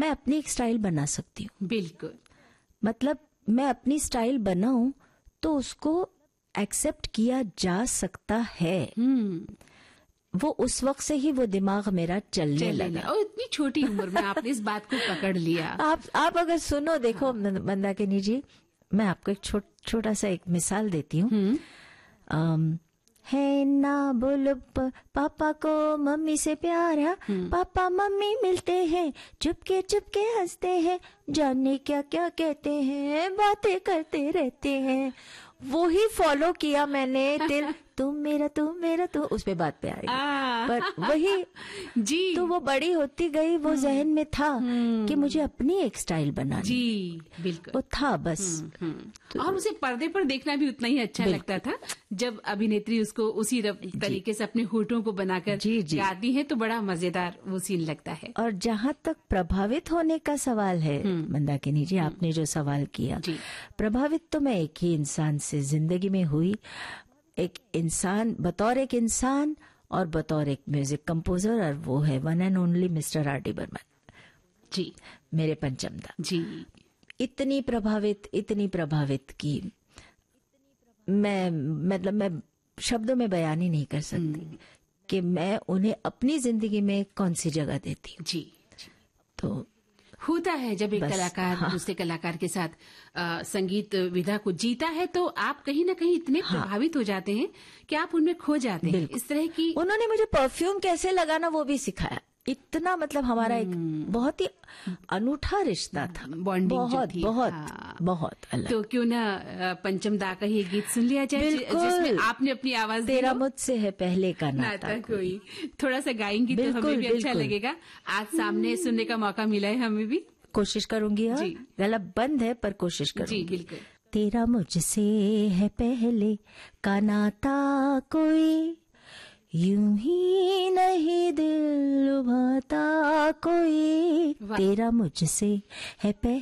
मैं अपनी एक स्टाइल बना सकती हूँ। बिल्कुल। मतलब मैं अपनी स्टाइल बनाऊं तो उसको एक्सेप्ट किया जा सकता है। वो उस वक्त से ही वो दिमाग मेरा चलने लगा। और इतनी छोटी उम्र में आपने इस बात को पकड़ लिया। आप अगर सुनो, देखो मंदाकिनी जी, मैं आपको एक छोटा सा एक मिसाल देती हूँ। है ना बोलो पापा को मम्मी से प्यार है, पापा मम्मी मिलते हैं, चुपके चुपके हंसते हैं, जाने क्या क्या कहते हैं, बातें करते रहते हैं। वो ही फॉलो किया मैंने, दिल तुम मेरा तू, उस पे बात पे आएगा। पर वही जी, तो वो बड़ी होती गई, वो जहन में था कि मुझे अपनी एक स्टाइल बनानी। जी बिल्कुल, वो था बस। तो और उसे पर्दे पर देखना भी उतना ही अच्छा लगता था जब अभिनेत्री उसको उसी तरीके से अपने होठों को बनाकर गाती है, तो बड़ा मजेदार वो सीन लगता है। और जहाँ तक प्रभावित होने का सवाल है मंदाकिनी जी, आपने जो सवाल किया, प्रभावित तो मैं एक ही इंसान से जिंदगी में हुई, एक इंसान बतौर एक इंसान और बतौर एक म्यूजिक कंपोजर, और वो है one and only mister R D Burman जी, मेरे पंचमदा जी। इतनी प्रभावित की मैं शब्दों में बयान ही नहीं कर सकती कि मैं उन्हें अपनी जिंदगी में कौन सी जगह देती हूँ। जी। तो होता है जब एक कलाकार दूसरे कलाकार के साथ संगीत विधा को जीता है, तो आप कहीं ना कहीं इतने प्रभावित हो जाते हैं कि आप उनमें खो जाते हैं। इस तरह की उन्होंने मुझे परफ्यूम कैसे लगाना वो भी सिखाया। इतना मतलब हमारा एक बहुत ही अनूठा रिश्ता था, बहुत अलग। तो क्यों ना पंचमदा का ये गीत सुन लिया जाए, जिसमें आपने अपनी आवाज तेरा मुझसे है पहले का नाता कोई। थोड़ा सा गाएंगी तो हमें भी अच्छा लगेगा। आज सामने सुनने का मौका मिला है, हमें भी कोशिश करूंगी। गला बंद है पर कोशिश करूंगी। जी बिल्कुल। तेरा मुझसे है पहले का नाता कोई, यूं ही नहीं दिल लुभाता कोई, तेरा मुझसे है पहले